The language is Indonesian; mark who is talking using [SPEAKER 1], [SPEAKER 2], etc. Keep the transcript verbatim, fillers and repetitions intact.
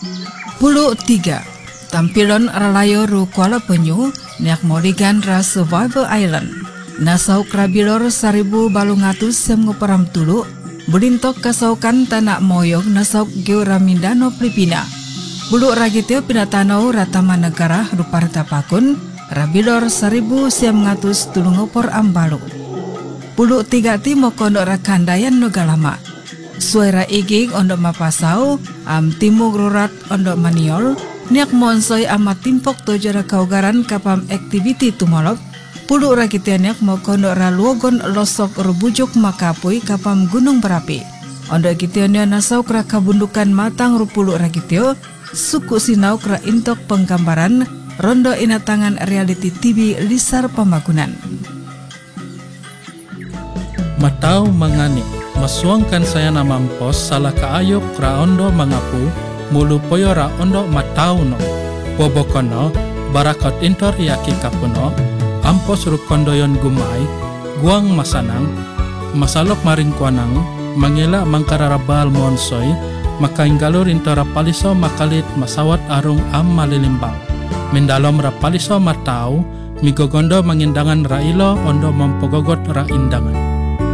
[SPEAKER 1] Puluh tiga. Tampilan ralayo ru Kuala Penyu niak modigan ra Survival Island. Nasau krabilor seribu balungatus sem nguparam tulu bulintok kasaukan tanak moyong nasau georamindano Filipina. Bulu ragiteo pinatanau ratama negara ruparta pakun rabilor seribu sem ngatus tulung opor ambalu. Bulu tiga ti mokondo rakandayan nogalama. Suara igig ondok mapasau am timur rurat ondok maniol niak monsoy amat timpok tojara kaugaran kapam aktiviti tumolok pulu rakitianiak mau kondo raluogon losok rubujuk makapuy kapam gunung berapi ondok kitiania nasau kra kabundukan matang rupulu rakitio suku sinau kra intok penggambaran rondo inatangan reality T V lisar pembangunan.
[SPEAKER 2] Matau mangani masuangkan saya namampos salah kaayok kra ondo mangapu mulu poyora ondo matauno bobokono barakot intor yaki kapuno ampos rukondoyon gumai guang masanang masalok maring kuanang mangela mangkararabal monsoy makainggalur intora paliso makalit masawat arung am malilimbang mendalom ra paliso matau migogondo mangindangan railo ondo mempogogot ra indangan.